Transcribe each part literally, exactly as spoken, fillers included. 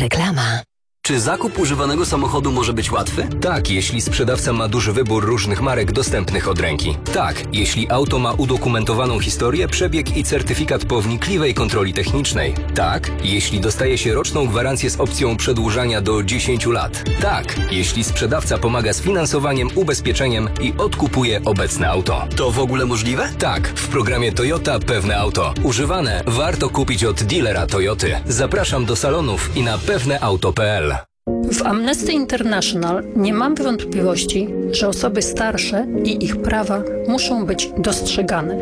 Reklama. Czy zakup używanego samochodu może być łatwy? Tak, jeśli sprzedawca ma duży wybór różnych marek dostępnych od ręki. Tak, jeśli auto ma udokumentowaną historię, przebieg i certyfikat po wnikliwej kontroli technicznej. Tak, jeśli dostaje się roczną gwarancję z opcją przedłużania do dziesięciu lat. Tak, jeśli sprzedawca pomaga z finansowaniem, ubezpieczeniem i odkupuje obecne auto. To w ogóle możliwe? Tak, w programie Toyota Pewne Auto. Używane warto kupić od dealera Toyoty. Zapraszam do salonów i na pewneauto kropka p l. W Amnesty International nie mam wątpliwości, że osoby starsze i ich prawa muszą być dostrzegane.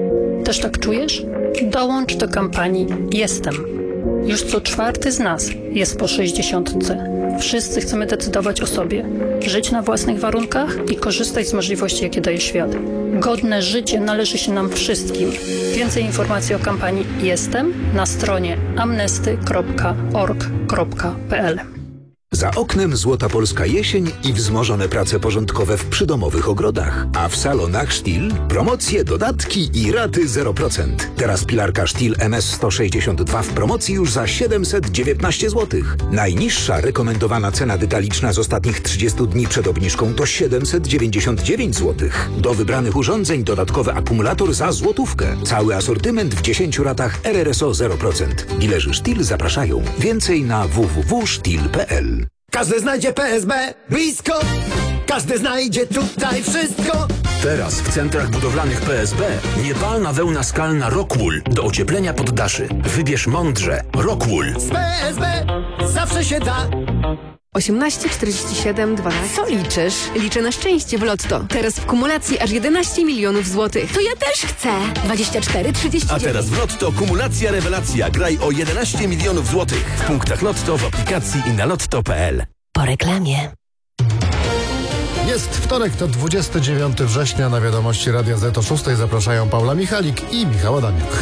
Też tak czujesz? Dołącz do kampanii Jestem. Już co czwarty z nas jest po sześćdziesiątce. Wszyscy chcemy decydować o sobie, żyć na własnych warunkach i korzystać z możliwości, jakie daje świat. Godne życie należy się nam wszystkim. Więcej informacji o kampanii Jestem na stronie amnesty kropka org kropka p l. Za oknem złota polska jesień i wzmożone prace porządkowe w przydomowych ogrodach. A w salonach Stihl promocje, dodatki i raty zero procent. Teraz pilarka Stihl M S sto sześćdziesiąt dwa w promocji już za siedemset dziewiętnaście złotych. Najniższa rekomendowana cena detaliczna z ostatnich trzydziestu dni przed obniżką to siedemset dziewięćdziesiąt dziewięć złotych. Do wybranych urządzeń dodatkowy akumulator za złotówkę. Cały asortyment w dziesięciu ratach R R S O zero procent. Dilerzy Stihl zapraszają. Więcej na w w w kropka stihl kropka p l. Każdy znajdzie P S B blisko. Każdy znajdzie tutaj wszystko. Teraz w centrach budowlanych P S B niepalna wełna skalna Rockwool do ocieplenia poddaszy. Wybierz mądrze. Rockwool. Z P S B zawsze się da. osiemnaście czterdzieści siedem dwanaście. Co liczysz? Liczę na szczęście w Lotto. Teraz w kumulacji aż jedenaście milionów złotych. To ja też chcę. dwadzieścia cztery trzydzieści dziewięć. A teraz w Lotto kumulacja rewelacja. Graj o jedenaście milionów złotych. W punktach Lotto, w aplikacji i na lotto kropka p l. Po reklamie. Jest wtorek, to dwudziestego dziewiątego września. Na wiadomości Radia Z o szóstej zapraszają Paula Michalik i Michał Adamiuk.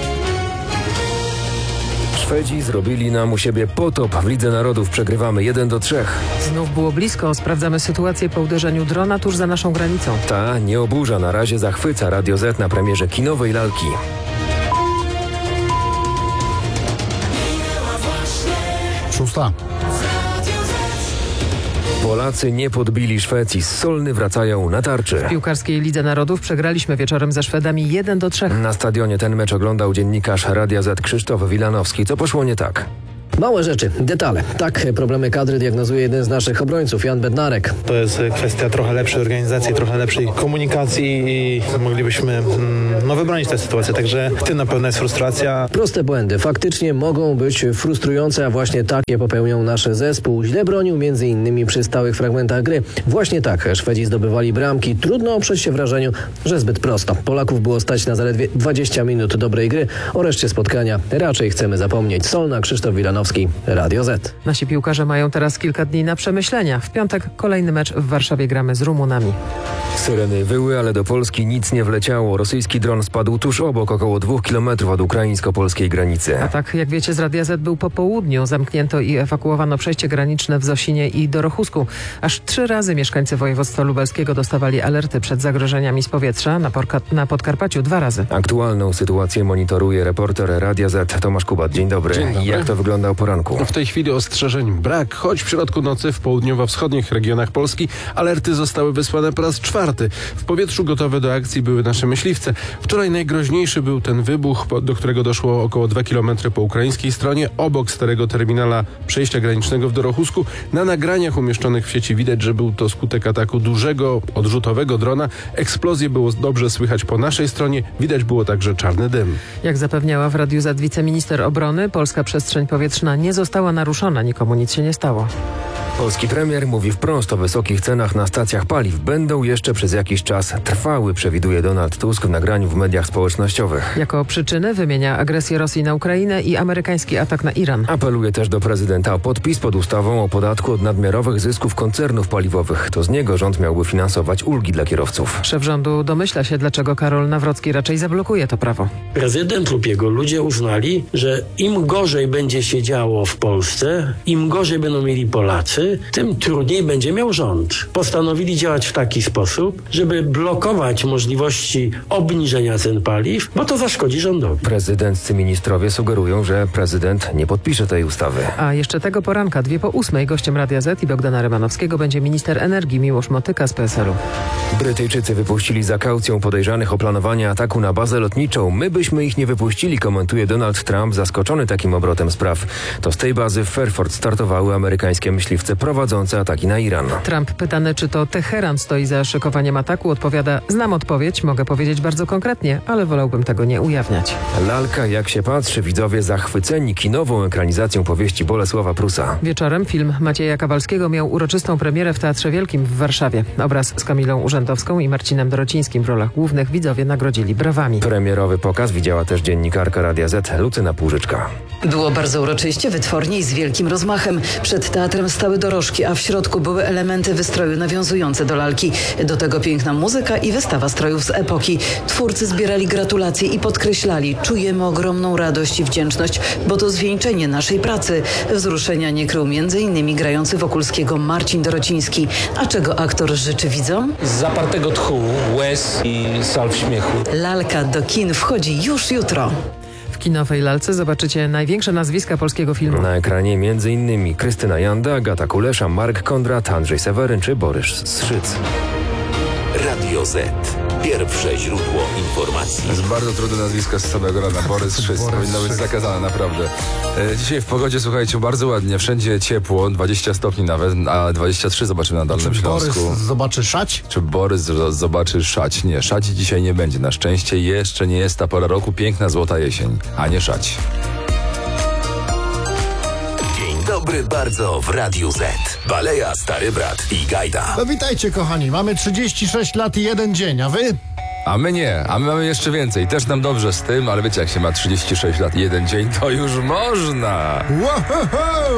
Szwedzi zrobili nam u siebie potop. W Lidze Narodów przegrywamy jeden do trzech. Znów było blisko. Sprawdzamy sytuację po uderzeniu drona tuż za naszą granicą. Ta nie oburza, na razie zachwyca Radio Z na premierze kinowej lalki. Szósta. Polacy nie podbili Szwecji. Z Solny wracają na tarczy. W piłkarskiej Lidze Narodów przegraliśmy wieczorem ze Szwedami jeden do trzech. Na stadionie ten mecz oglądał dziennikarz Radia Z Krzysztof Wilanowski. Co poszło nie tak? Małe rzeczy, detale. Tak problemy kadry diagnozuje jeden z naszych obrońców, Jan Bednarek. To jest kwestia trochę lepszej organizacji, trochę lepszej komunikacji i moglibyśmy mm, no, wybronić tę sytuację, także w tym na pewno jest frustracja. Proste błędy faktycznie mogą być frustrujące, a właśnie takie popełniał nasz zespół. Źle bronił między innymi przy stałych fragmentach gry. Właśnie tak Szwedzi zdobywali bramki. Trudno oprzeć się wrażeniu, że zbyt prosto. Polaków było stać na zaledwie dwadzieścia minut dobrej gry. O reszcie spotkania raczej chcemy zapomnieć. Solna, Krzysztof Wilanowski, Radio Z. Nasi piłkarze mają teraz kilka dni na przemyślenia. W piątek kolejny mecz w Warszawie, gramy z Rumunami. Syreny wyły, ale do Polski nic nie wleciało. Rosyjski dron spadł tuż obok, około dwóch kilometrów od ukraińsko-polskiej granicy. A tak, jak wiecie, z Radia Z był po południu. Zamknięto i ewakuowano przejście graniczne w Zosinie i Dorochusku. Aż trzy razy mieszkańcy województwa lubelskiego dostawali alerty przed zagrożeniami z powietrza. Na, Porka- na Podkarpaciu dwa razy. Aktualną sytuację monitoruje reporter Radia Z Tomasz Kubat. Dzień dobry. Dzień dobry. Jak to wygląda o poranku? W tej chwili ostrzeżeń brak, choć w środku nocy w południowo-wschodnich regionach Polski alerty zostały wysłane po raz czwarty. W powietrzu gotowe do akcji były nasze myśliwce. Wczoraj najgroźniejszy był ten wybuch, do którego doszło około dwa kilometry po ukraińskiej stronie, obok starego terminala przejścia granicznego w Dorochusku. Na nagraniach umieszczonych w sieci widać, że był to skutek ataku dużego, odrzutowego drona. Eksplozję było dobrze słychać po naszej stronie. Widać było także czarny dym. Jak zapewniała w Radiu Z wiceminister obrony, polska przestrzeń powietrzna nie została naruszona. Nikomu nic się nie stało. Polski premier mówi wprost o wysokich cenach na stacjach paliw. Będą jeszcze przez jakiś czas trwały, przewiduje Donald Tusk w nagraniu w mediach społecznościowych. Jako przyczyny wymienia agresję Rosji na Ukrainę i amerykański atak na Iran. Apeluje też do prezydenta o podpis pod ustawą o podatku od nadmiarowych zysków koncernów paliwowych. To z niego rząd miałby finansować ulgi dla kierowców. Szef rządu domyśla się, dlaczego Karol Nawrocki raczej zablokuje to prawo. Prezydent lub jego ludzie uznali, że im gorzej będzie się działo w Polsce, im gorzej będą mieli Polacy, ustawy, tym trudniej będzie miał rząd. Postanowili działać w taki sposób, żeby blokować możliwości obniżenia cen paliw, bo to zaszkodzi rządowi. Prezydenccy ministrowie sugerują, że prezydent nie podpisze tej ustawy. A jeszcze tego poranka, dwie po ósmej, gościem Radia Z i Bogdana Rymanowskiego będzie minister energii Miłosz Motyka z P S L u. Brytyjczycy wypuścili za kaucją podejrzanych o planowanie ataku na bazę lotniczą. My byśmy ich nie wypuścili, komentuje Donald Trump, zaskoczony takim obrotem spraw. To z tej bazy w Fairford startowały amerykańskie myśliwce prowadzące ataki na Iran. Trump pytany, czy to Teheran stoi za szykowaniem ataku, odpowiada: znam odpowiedź, mogę powiedzieć bardzo konkretnie, ale wolałbym tego nie ujawniać. Lalka, jak się patrzy, widzowie zachwyceni kinową ekranizacją powieści Bolesława Prusa. Wieczorem film Macieja Kawalskiego miał uroczystą premierę w Teatrze Wielkim w Warszawie. Obraz z Kamilą Urzędowską i Marcinem Dorocińskim w rolach głównych widzowie nagrodzili brawami. Premierowy pokaz widziała też dziennikarka Radia Z Lucyna Półżyczka. Było bardzo uroczyście, wytwornie i z wielkim rozmachem. Przed teatrem stały dorożki, a w środku były elementy wystroju nawiązujące do lalki. Do tego piękna muzyka i wystawa strojów z epoki. Twórcy zbierali gratulacje i podkreślali: czujemy ogromną radość i wdzięczność, bo to zwieńczenie naszej pracy. Wzruszenia nie krył między innymi grający Wokulskiego Marcin Dorociński. A czego aktor życzy widzom? Zapartego tchu, łez i salw śmiechu. Lalka do kin wchodzi już jutro. W kinowej lalce zobaczycie największe nazwiska polskiego filmu. Na ekranie między innymi Krystyna Janda, Agata Kulesza, Mark Kondrat, Andrzej Seweryn czy Borys Strzyc. Radio Z. Pierwsze źródło informacji. To jest bardzo trudne nazwisko z samego rana. Borys Strzyc. Powinno być zakazane, naprawdę. E, dzisiaj w pogodzie, słuchajcie, bardzo ładnie. Wszędzie ciepło, dwadzieścia stopni nawet, a dwadzieścia trzy zobaczymy na Dolnym Czy Śląsku. Borys zobaczy szać? Czy Borys z- zobaczy szać? Nie, szać dzisiaj nie będzie. Na szczęście jeszcze nie jest ta pora roku. Piękna, złota jesień, a nie szać. Dobry bardzo w Radiu Z. Baleja, Stary Brat i Gajda. No witajcie, kochani. Mamy trzydzieści sześć lat i jeden dzień, a wy? A my nie, a my mamy jeszcze więcej. Też nam dobrze z tym, ale wiecie, jak się ma trzydzieści sześć lat i jeden dzień, to już można. Wow!